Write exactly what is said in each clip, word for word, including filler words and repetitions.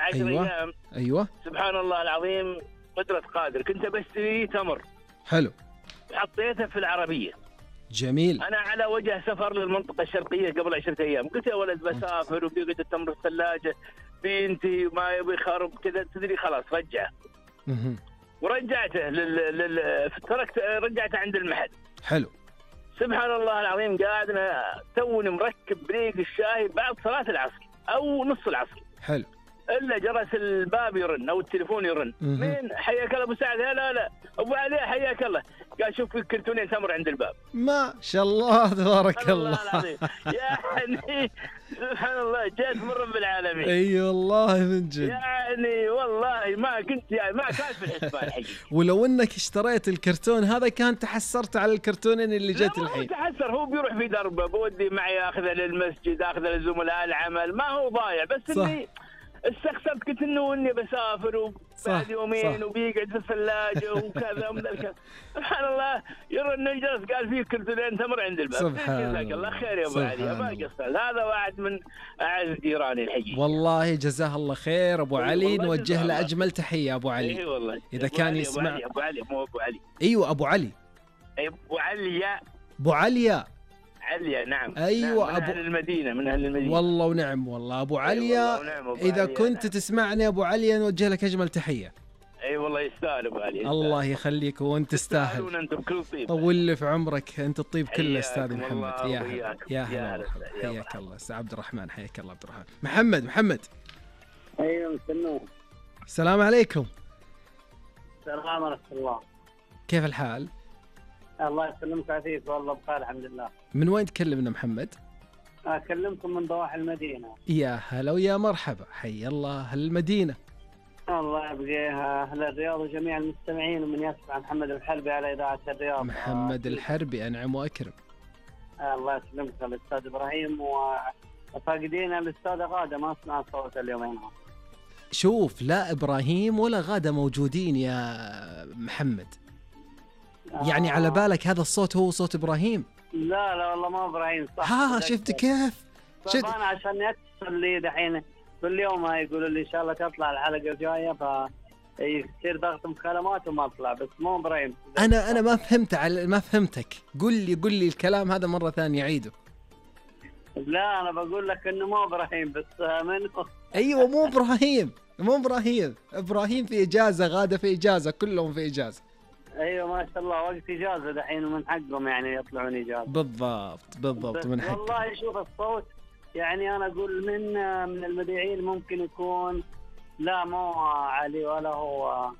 عشر أيوة. أيام أيوة سبحان الله العظيم قدرة قادر، كنت بشتري تمر حلو حطيته في العربية. جميل. أنا على وجه سفر للمنطقة الشرقية قبل عشرة أيام، قلت يا ولد بسافر وبيقعد التمر في الثلاجة بينتهي وما يبي خرب كذا، تدري خلاص رجعه. مه. ورجعته لل... لل... تركت رجعته عند المحل. حلو. سبحان الله العظيم قاعدنا توني مركب بريق الشاي بعد صلاة العصر أو نص العصر. حلو. إلا جرس الباب يرن أو التليفون يرن. مه. مين؟ حياك الله أبو سعد. لا لا أبو علي حياك الله. قال شوف في كرتونين تمر عند الباب. ما شاء الله تبارك الله. الله العظيم يعني سبحان الله جات من رب العالمين. اي والله من جد يعني والله ما كنت يعني ما كانت في الحسبان حقيقي. ولو انك اشتريت الكرتون هذا كان تحسرت على الكرتونين اللي جت لا الحين. ما هو تحسر، هو بيروح في دربه بودي معي اخذه للمسجد اخذه لزملاء العمل، ما هو ضايع. بس صح. اني استخسرت كنت انه اني بسافر وبعد يومين وبيقعد في الثلاجه وكذا ومن الكلام. سبحان الله يرن الجرس قال فيه كرتونين تمر عند الباب. سبحان جزاك الله خير يا ابو علي ما قصرت. هذا واحد من اعز جيراني الحقيقي والله جزاه الله خير ابو علي، نوجه له اجمل تحيه ابو علي. اي والله اذا كان يسمع. ابو علي مو ابو علي. ايوه ابو علي. ابو عليا. ابو عليا. عليا نعم. ايوه نعم. من ابو أهل المدينه من اهل المدينه. والله ونعم والله ابو عليا. أيوة ونعم أبو اذا عليا. كنت تسمعني ابو عليا نوجه لك اجمل تحيه. اي أيوة والله يستاهل ابو علي. الله يخليك وانت تستاهل. انتم كل طيب. طول لي في عمرك انت الطيب كله استاذ محمد. يا هلا يا هلا حياك الله استاذ عبد الرحمن. حياك الله عبد الرحمن. محمد محمد ايوه مستنوك. السلام عليكم. السلام ورحمه الله. كيف الحال؟ الله يسلمك عافيك والله بخير الحمد لله. من وين تكلمنا محمد؟ اكلمكم من ضواحي المدينه. يا هلا ويا مرحبا، حي الله اهل المدينه. الله يبقيها اهل الرياض وجميع المستمعين، ومن يسمع محمد الحربي على اذاعه الرياض. محمد الحربي انعم واكرم. الله يسلمك الاستاذ ابراهيم، وفاقدين الاستاذ غاده ما اسمع صوت اليومين. شوف لا ابراهيم ولا غاده موجودين يا محمد. يعني على بالك هذا الصوت هو صوت ابراهيم؟ لا لا والله ما ابراهيم صح. ها شفت كيف؟ شفت انا عشان يتصل لي دحين كل يوم يقولوا لي ان شاء الله تطلع الحلقه الجايه، ف يصير ضغط مكالمات وما اطلع. بس مو ابراهيم. انا انا ما فهمت على ما فهمتك. قل لي قل لي الكلام هذا مره ثانيه عيده. لا انا بقول لك انه مو ابراهيم بس منه. ايوه مو ابراهيم مو ابراهيم ابراهيم في اجازه، غاده في اجازه، كلهم في اجازه. ايوه ما شاء الله وقت اجازه دحين ومن حقهم يعني يطلعون اجازه. بالضبط بالضبط من حقهم. والله شوف الصوت يعني انا اقول من من المذيعين ممكن يكون لا مو علي ولا هو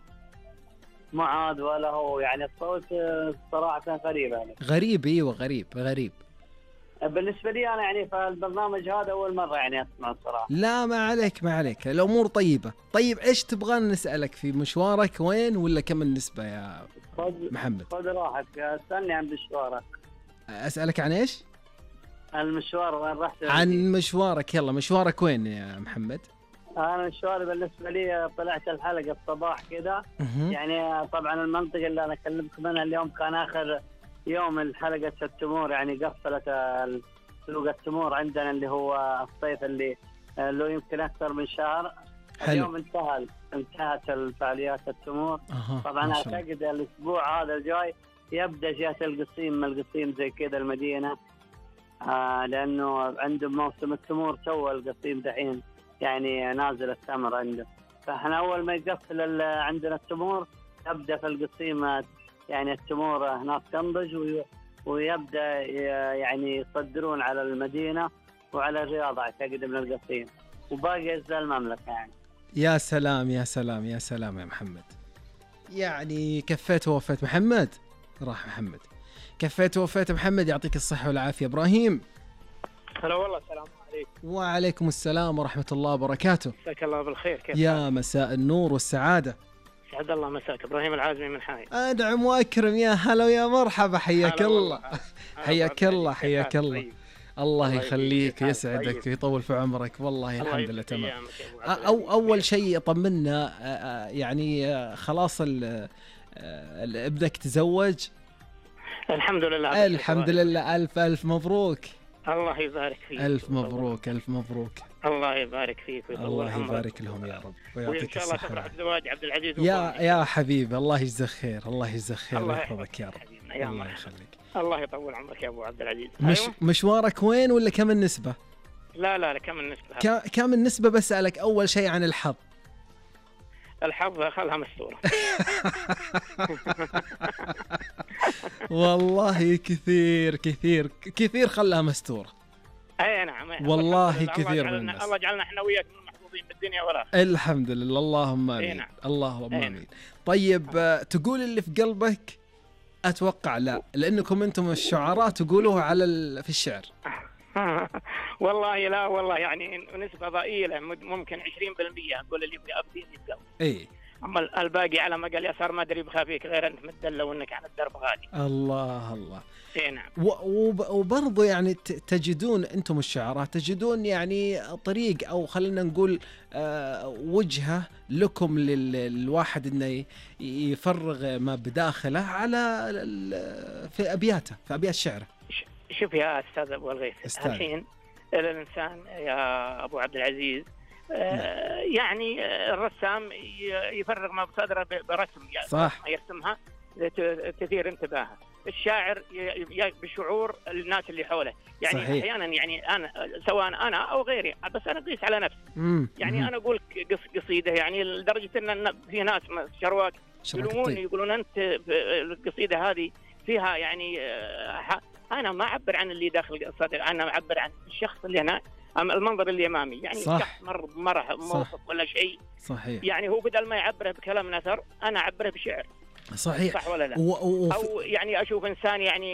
معاذ ولا هو، يعني الصوت صراحه غريب يعني. غريب ايوه غريب غريب. بالنسبه لي انا يعني فالبرنامج هذا اول مره يعني اسمع الصراحه. لا ما عليك ما عليك، الامور طيبه. طيب ايش تبغانا نسالك في مشوارك وين ولا كم النسبه يا محمد؟ خذ راحتك اسالني عن مشوارك. اسالك عن ايش؟ المشوار وين رحت؟ عن مشوارك. يلا مشوارك وين يا محمد؟ انا مشواري بالنسبه لي طلعت الحلقه الصباح كذا يعني. طبعا المنطقه اللي انا كلمتكم منها اليوم كان اخر يوم الحلقه التمور، يعني قفلت سوق التمور عندنا اللي هو الصيف اللي له يمكن اكثر من شهر. حلو. اليوم انتهى انتهت الفعاليات التمور. أه طبعا اعتقد الاسبوع هذا الجاي يبدا جهه القصيم القصيم زي كذا المدينه، آه لانه عندهم موسم التمور تو القصيم دحين يعني نازل التمر عنده. فاحنا اول ما يقفل عندنا التمور يبدا في القصيم يعني التمور هناك تنضج ويبدا يعني يصدرون على المدينه وعلى الرياض اعتقد من القصيم وباقي اجزاء المملكه يعني. يا سلام يا سلام يا سلام يا محمد، يعني كفيت ووفيت. محمد راح محمد كفيت ووفيت. محمد يعطيك الصحة والعافية. إبراهيم هلا والله. السلام عليكم. وعليكم السلام ورحمة الله وبركاته. مساك الله بالخير. كيف يا حال؟ مساء النور والسعادة. سعد الله مساك. إبراهيم العازمي من حاي. أدعم وأكرم. يا هلا ويا مرحبا. حياك الله حياك الله حياك الله. الله يخليك يسعدك ويطول في عمرك. والله الحمد لله تمام. أو أول شيء طمنا يعني خلاص ابنك تزوج؟ الحمد لله. الحمد لله. ألف ألف مبروك. الله يبارك فيك. ألف مبروك ألف مبروك. الله يبارك فيك الله يبارك لهم يا رب ويعطيك الصحة. وإن شاء الله تفرح بزواج عبد العزيز. يا يا حبيبي الله يجزاك خير، الله يجزاك خير ويحفظك يا رب. الله يخليك. الله يطول عمرك يا أبو عبد العزيز. مش أيوة. مشوارك وين ولا كم النسبة؟ لا لا لا كم النسبة؟ ك... كم النسبة؟ بسألك أول شيء عن الحظ. الحظ خلها مستورة. والله كثير كثير كثير خلها مستورة. اي نعم. والله كثير من الناس. الله جعلنا احنا وياك من المحظوظين بالدنيا والآخرة. الحمد لله اللهم امين. نعم. اللهم امين. طيب آه. تقول اللي في قلبك؟ اتوقع لا، لانكم انتم الشعراء تقولوه على ال... في الشعر. والله لا والله يعني نسبة ضئيلة، ممكن عشرين بالمئة أقول اللي في أبدي يتقوى. إيه. أما الباقي على ما قال يسار ما أدري بخافيك غير أنت متدلى وإنك عن الدرب غالي. الله الله. إيه نعم. وبرضو يعني تجدون أنتم الشعراء تجدون يعني طريق أو خلينا نقول آه وجهة لكم للواحد إنه يفرغ ما بداخله على في أبياته في أبيات شعره. شوف يا أستاذ أبو الغيث، الحين الإنسان يا أبو عبد العزيز آه يعني الرسام يفرغ ما بصدره برسم صح. يرسمها تثير انتباهه. الشاعر بشعور الناس اللي حوله يعني صحيح. أحيانا يعني أنا سواء أنا أو غيري بس أنا قيس على نفسي. مم. يعني مم. أنا أقول قص قصيدة يعني لدرجة أن في ناس شرواك يلومون يقولون أنت القصيدة هذه فيها يعني آه أنا ما أعبر عن اللي داخل القصيدة، أنا أعبر عن الشخص اللي هنا المنظر اللي أمامي يعني شخص مر بمرح موقف ولا شيء صحيح. يعني هو بدل ما يعبره بكلام نثر أنا أعبره بشعر. صحيح. صح ولا لا؟ و... و... أو يعني أشوف إنسان يعني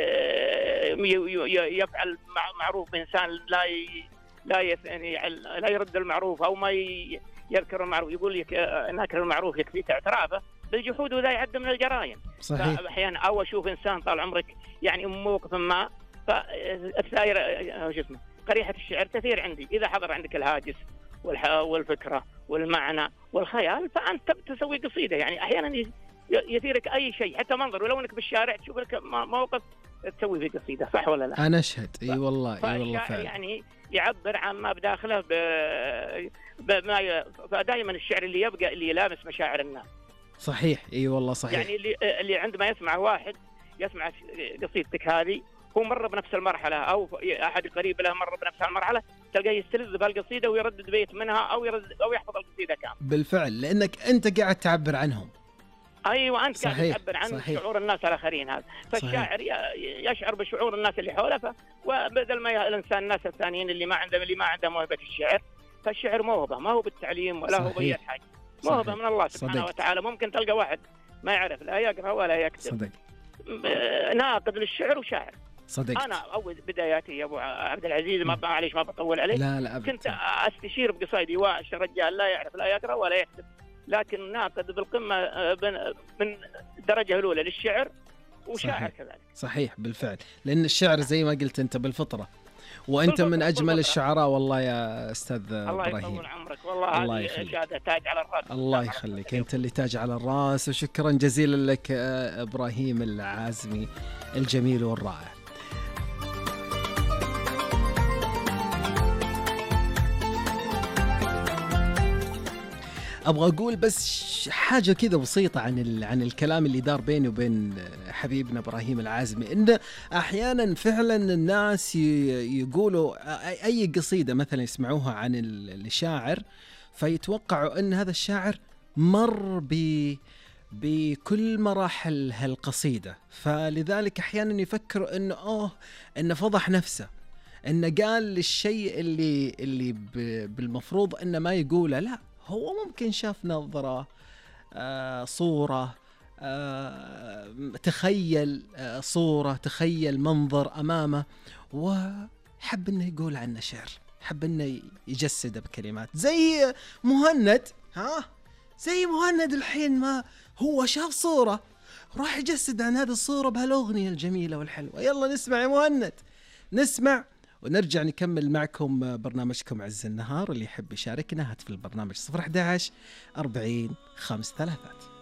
يفعل معروف بإنسان لا ي... لا ي... لا يرد المعروف أو ما ي... يذكر المعروف، يقول لك ناكر المعروف يكفيك اعترافه بالجحود وذا يعد من الجرائم. صحيح. أحيانا أو أشوف إنسان طال عمرك يعني موقف ما فالثاير شو اسمه قريحة الشعر تثير عندي إذا حضر عندك الهاجس والفكرة والمعنى والخيال فأنت تسوي قصيدة. يعني أحيانا يثيرك أي شيء حتى منظر ولو أنك بالشارع تشوف لك موقف تسوي فيه قصيدة. صح ولا لا؟ أنا أشهد. إي والله إي والله فعلا. يعني يعبر عن ما بداخله ب... بما ي... فدائما الشعر اللي يبقى اللي يلامس مشاعر الناس. صحيح. إي والله صحيح. يعني اللي اللي عندما يسمع واحد يسمع قصيدتك هذه هو مر بنفس المرحلة أو أحد قريب له مر بنفس المرحلة تلقاه يستلذ بهالقصيدة ويردد بيت منها أو يرد أو يحفظ القصيدة كامل. بالفعل لأنك أنت قاعد تعبر عنهم. أيوة أنت قاعد تعبر عن صحيح. شعور الناس الآخرين هذا فالشاعر يشعر بشعور الناس اللي حوله ف... وبدل ما الإنسان الناس الثانيين اللي ما عندهم اللي ما عندهم موهبة الشعر فالشعر موهبة ما هو بالتعليم ولا صحيح. هو بأي حاجة موهبة من الله سبحانه صدق. وتعالى. ممكن تلقى واحد ما يعرف لا يقرأ ولا يكتب صدق. ناقد للشعر وشاعر صدقت. أنا أول بداياتي يا أبو عبد العزيز ما معليش ما بطول عليك لا لا كنت أستشير بقصايدي واعش رجال لا يعرف لا يقرأ ولا يكتب لكن ناقد بالقمة من الدرجة الأولى للشعر وشاعر صحيح. كذلك صحيح بالفعل لأن الشعر زي ما قلت أنت بالفطرة وأنت من أجمل الشعراء والله يا أستاذ إبراهيم. الله يطول عمرك والله الله يخليك تاج على الرأس. الله يخليك أنت اللي تاج على الرأس وشكرا جزيلا لك إبراهيم العازمي الجميل والرائع. أبغى أقول بس حاجة كذا بسيطة عن عن الكلام اللي دار بيني وبين حبيبنا إبراهيم العازمي إن أحيانا فعلا الناس يقولوا أي قصيدة مثلا يسمعوها عن الشاعر فيتوقعوا أن هذا الشاعر مر ب بكل مراحل هالقصيدة فلذلك أحيانا يفكروا إنه أوه إنه فضح نفسه إنه قال الشيء اللي اللي بالمفروض إنه ما يقوله. لا هو ممكن شاف نظرة آه، صورة آه، تخيل آه، صورة تخيل منظر أمامه وحب إنه يقول عنه شعر حب إنه يجسده بكلمات زي مهند. ها زي مهند الحين ما هو شاف صورة راح يجسد عن هذه الصورة بهالأغنية الجميلة والحلوة. يلا نسمع يا مهند نسمع ونرجع نكمل معكم برنامجكم عز النهار. اللي يحب يشاركنا هاتف البرنامج صفر أحد عشر أربعين خمس ثلاثات.